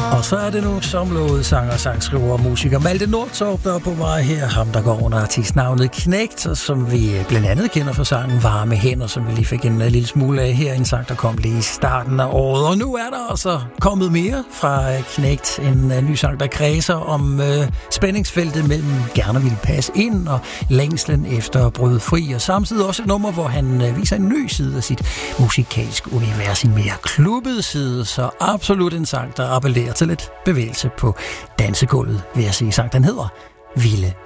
Og så er det nu som lovet sanger, sangskriver og musiker Malte Nordtorp, der er på vej her. Ham, der går under artistnavnet Knægt, som vi blandt andet kender fra sangen Varme Hænder, som vi lige fik en lille smule af her. En sang, der kom lige i starten af året. Og nu er der altså kommet mere fra Knægt. En ny sang, der kredser om spændingsfeltet mellem gerne ville passe ind og længslen efter at bryde fri. Og samtidig også et nummer, hvor han viser en ny side af sit musikalske univers, en mere klubbet side. Så absolut en sang, der appellerer til lidt bevægelse på dansegulvet, vil jeg sige. Sang, den hedder Vilde